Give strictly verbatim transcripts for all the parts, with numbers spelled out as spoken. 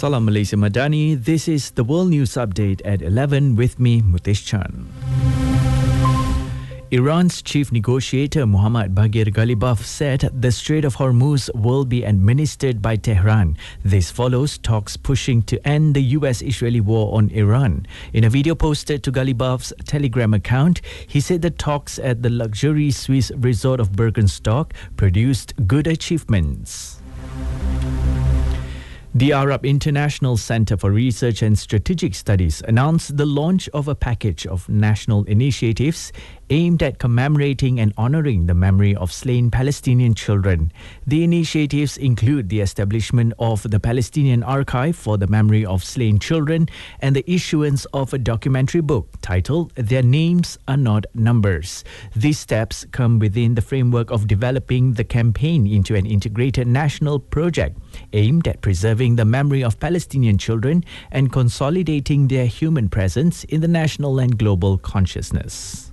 Salam Malaysia Madani. This is the World News Update at eleven with me, Mutesh Chan. Iran's chief negotiator Muhammad Baghir Ghalibaf said the Strait of Hormuz will be administered by Tehran. This follows talks pushing to end the U S-Israeli war on Iran. In a video posted to Ghalibaf's Telegram account, he said the talks at the luxury Swiss resort of Birkenstock produced good achievements. The Arab International Center for Research and Strategic Studies announced the launch of a package of national initiatives aimed at commemorating and honoring the memory of slain Palestinian children. The initiatives include the establishment of the Palestinian Archive for the Memory of Slain Children and the issuance of a documentary book titled Their Names Are Not Numbers. These steps come within the framework of developing the campaign into an integrated national project aimed at preserving the memory of Palestinian children and consolidating their human presence in the national and global consciousness.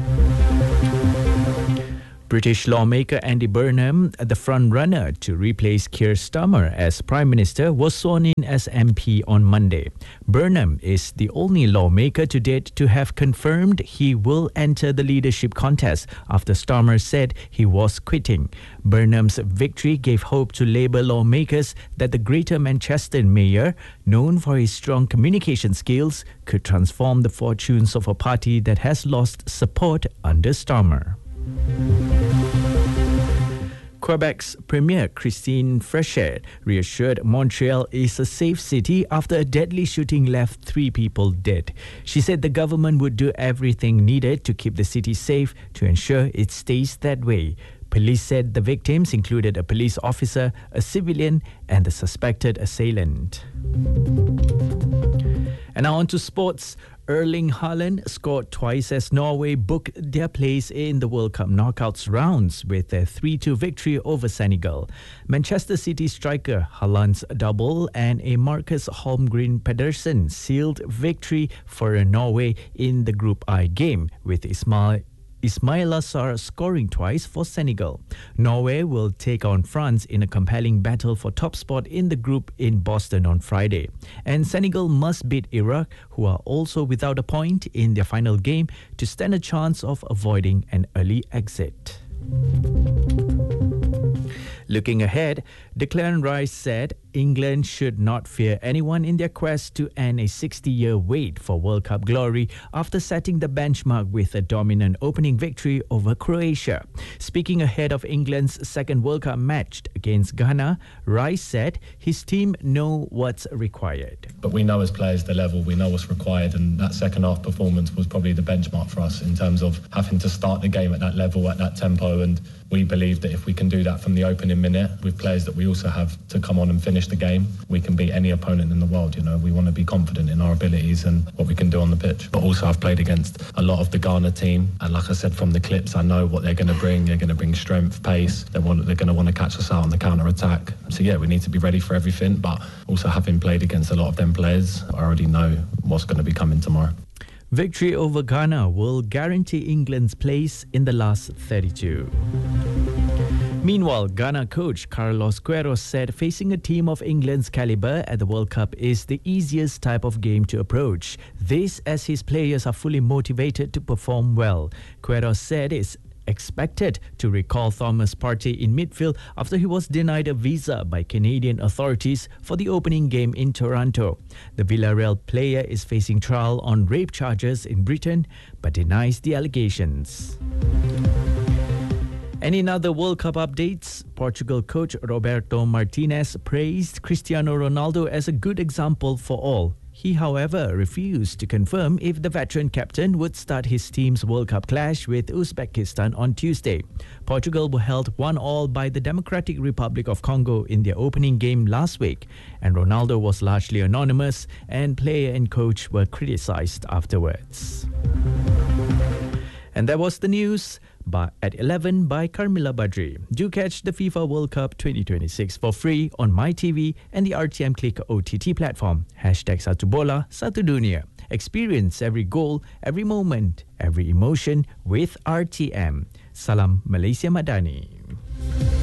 British lawmaker Andy Burnham, the front-runner to replace Keir Starmer as Prime Minister, was sworn in as M P on Monday. Burnham is the only lawmaker to date to have confirmed he will enter the leadership contest after Starmer said he was quitting. Burnham's victory gave hope to Labour lawmakers that the Greater Manchester mayor, known for his strong communication skills, could transform the fortunes of a party that has lost support under Starmer. Quebec's Premier Christine Fréchette reassured Montreal is a safe city after a deadly shooting left three people dead. She said the government would do everything needed to keep the city safe to ensure it stays that way. Police said the victims included a police officer, a civilian, and the suspected assailant. And now on to sports. Erling Haaland scored twice as Norway booked their place in the World Cup knockouts rounds with a three two victory over Senegal. Manchester City striker Haaland's double and a Marcus Holmgren Pedersen sealed victory for Norway in the Group I game, with Ismail Ismaila Sarr scoring twice for Senegal. Norway will take on France in a compelling battle for top spot in the group in Boston on Friday. And Senegal must beat Iraq, who are also without a point in their final game, to stand a chance of avoiding an early exit. Looking ahead, Declan Rice said England should not fear anyone in their quest to end a sixty-year wait for World Cup glory after setting the benchmark with a dominant opening victory over Croatia. Speaking ahead of England's second World Cup match against Ghana, Rice said his team know what's required. But we know as players the level, we know what's required, and that second half performance was probably the benchmark for us in terms of having to start the game at that level, at that tempo, and we believe that if we can do that from the opening minute with players that we also have to come on and finish the game, we can beat any opponent in the world. You know, we want to be confident in our abilities and what we can do on the pitch. But also I've played against a lot of the Ghana team, and like I said from the clips, I know what they're going to bring. They're going to bring strength, pace. They want, they're going to want to catch us out on the counter-attack. So yeah, we need to be ready for everything, but also having played against a lot of them players, I already know what's going to be coming tomorrow. Victory over Ghana will guarantee England's place in the last thirty-two. Meanwhile, Ghana coach Carlos Queiroz said facing a team of England's calibre at the World Cup is the easiest type of game to approach. This as his players are fully motivated to perform well. Queiroz said it's expected to recall Thomas Partey in midfield after he was denied a visa by Canadian authorities for the opening game in Toronto. The Villarreal player is facing trial on rape charges in Britain but denies the allegations. And in other World Cup updates, Portugal coach Roberto Martinez praised Cristiano Ronaldo as a good example for all. He, however, refused to confirm if the veteran captain would start his team's World Cup clash with Uzbekistan on Tuesday. Portugal were held one all by the Democratic Republic of Congo in their opening game last week, and Ronaldo was largely anonymous, and player and coach were criticised afterwards. And that was the news by, at eleven by Carmilla Badri. Do catch the FIFA World Cup twenty twenty-six for free on MyTV and the R T M Click O T T platform. Hashtag Satu Bola, Satu Dunia. Experience every goal, every moment, every emotion with R T M. Salam Malaysia Madani.